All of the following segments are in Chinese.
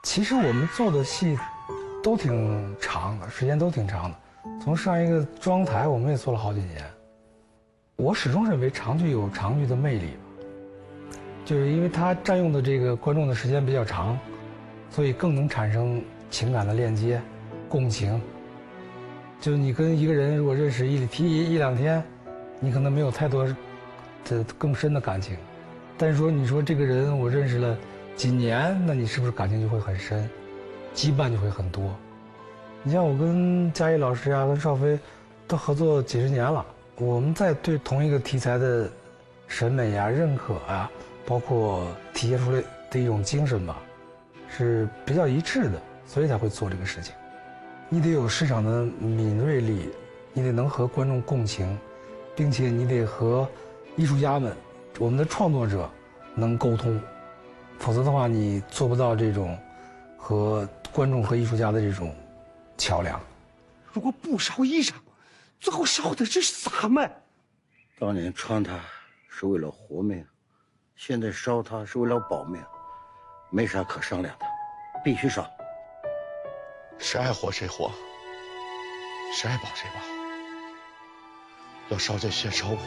其实我们做的戏都挺长的，时间都挺长的。从上一个妆台，我们也做了好几年。我始终认为长剧有长剧的魅力，就是因为它占用的这个观众的时间比较长，所以更能产生情感的链接、共情。就是你跟一个人如果认识一两天，你可能没有太多的更深的感情，但是说你说这个人我认识了几年，那你是不是感情就会很深，羁绊就会很多？你像我跟嘉译老师啊，跟邵飞，都合作几十年了，我们在对同一个题材的审美啊、认可啊，包括体现出来的一种精神吧，是比较一致的，所以才会做这个事情。你得有市场的敏锐力，你得能和观众共情，并且你得和艺术家们、我们的创作者能沟通，否则的话，你做不到这种和观众和艺术家的这种桥梁。 如果不烧衣裳，最后烧的是啥们？ 当年穿它是为了活命，现在烧它是为了保命，没啥可商量的，必须烧。 谁爱活谁活，谁爱保谁保。要烧就先烧我。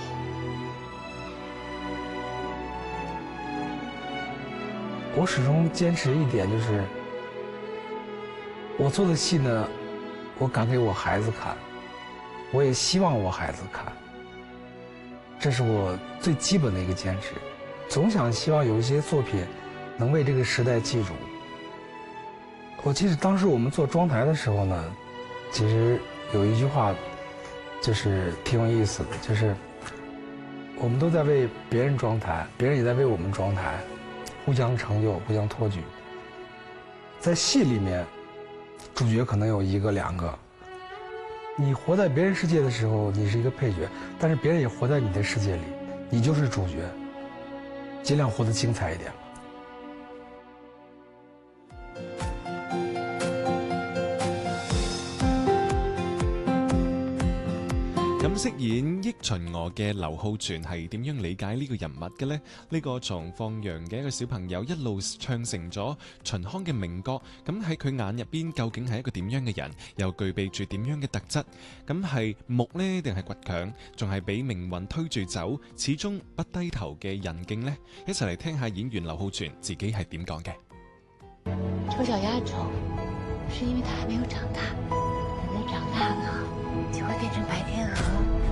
我始终坚持一点，就是我做的戏呢，我敢给我孩子看，我也希望我孩子看，这是我最基本的一个坚持。总想希望有一些作品能为这个时代记住。我记得当时我们做妆台的时候呢，其实有一句话就是挺有意思的，就是我们都在为别人妆台，别人也在为我们妆台，互相成就，互相托举。在戏里面，主角可能有一个两个，你活在别人世界的时候，你是一个配角，但是别人也活在你的世界里，你就是主角，尽量活得精彩一点吧。 咁飾演益秦娥嘅劉浩存係點樣理解呢個人物嘅呢？呢個從放羊嘅一個小朋友一路唱成咗秦腔嘅名歌，咁喺佢眼入邊究竟係一個點樣嘅人，又具備住點樣嘅特質？咁係木呢定係倔強，仲係俾命運推住走，始終不低頭嘅人勁呢？一齊嚟聽下演員劉浩存自己係點講嘅。 丑小鴨醜，是因為它還沒有長大，等它長大了就會變成白天鵝。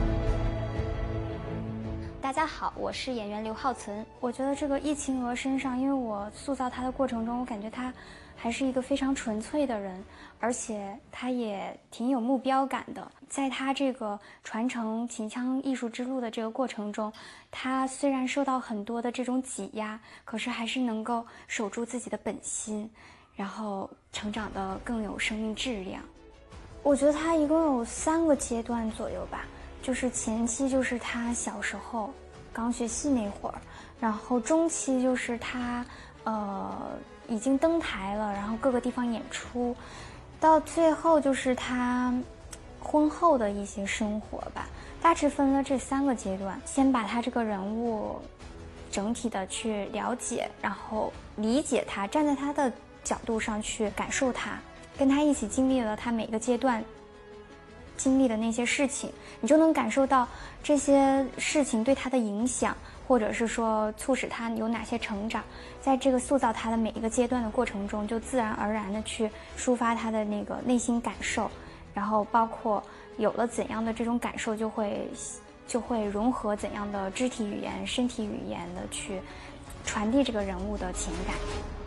大家好，我是演员刘浩存。我觉得这个益秦娥身上，因为我塑造她的过程中，我感觉她还是一个非常纯粹的人，而且她也挺有目标感的。在她这个传承秦腔艺术之路的这个过程中，她虽然受到很多的这种挤压，可是还是能够守住自己的本心，然后成长得更有生命质量。我觉得她一共有3个阶段左右吧。就是前期就是他小时候刚学戏那会儿，然后中期就是他已经登台了，然后各个地方演出，到最后就是他婚后的一些生活吧。大致分了这3个阶段，先把他这个人物整体的去了解，然后理解他，站在他的角度上去感受他，跟他一起经历了他每个阶段经历的那些事情，你就能感受到这些事情对他的影响，或者是说促使他有哪些成长。在这个塑造他的每一个阶段的过程中，就自然而然的去抒发他的那个内心感受，然后包括有了怎样的这种感受，就会融合怎样的肢体语言、身体语言的去传递这个人物的情感。